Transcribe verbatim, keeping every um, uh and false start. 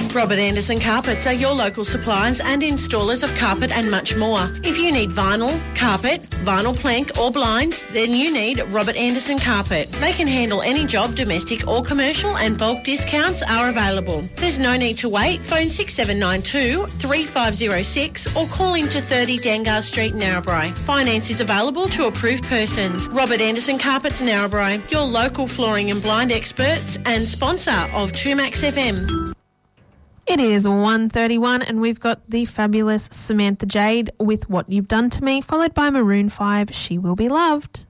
Robert Anderson Carpets are your local suppliers and installers of carpet and much more. If you need vinyl, carpet, vinyl plank or blinds, then you need Robert Anderson Carpet. They can handle any job, domestic or commercial, and bulk discounts are available. There's no need to wait. Phone six seven nine two, three five zero six or call into thirty Dangar Street, Narrabri. Finance is available to approved persons. Robert Anderson Carpets, Narrabri, your local flooring and blind experts and sponsor of two Max F M. It is one thirty-one and we've got the fabulous Samantha Jade with What You've Done to Me, followed by Maroon five, She Will Be Loved.